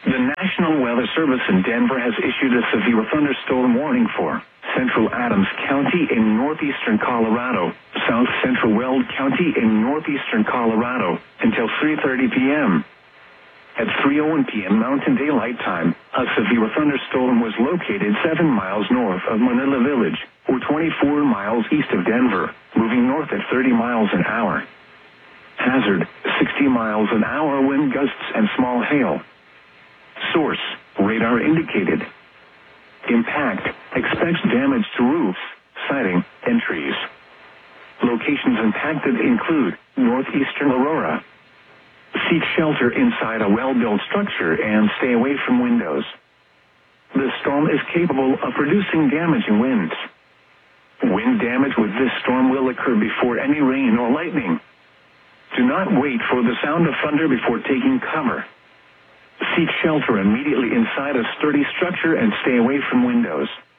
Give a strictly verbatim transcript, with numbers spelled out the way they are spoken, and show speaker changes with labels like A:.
A: The National Weather Service in Denver has issued a severe thunderstorm warning for central Adams County in northeastern Colorado, south central Weld County in northeastern Colorado, until three thirty p.m. At three oh one p.m. Mountain Daylight Time, a severe thunderstorm was located seven miles north of Manila Village, or twenty-four miles east of Denver, moving north at thirty miles an hour. Hazard, sixty miles an hour wind gusts and small hail. Source, radar indicated. Impact, expects damage to roofs, siding, and trees. Locations impacted include northeastern Aurora. Seek shelter inside a well-built structure and stay away from windows. The storm is capable of producing damaging winds. Wind damage with this storm will occur before any rain or lightning. Do not wait for the sound of thunder before taking cover. Seek shelter immediately inside a sturdy structure and stay away from windows.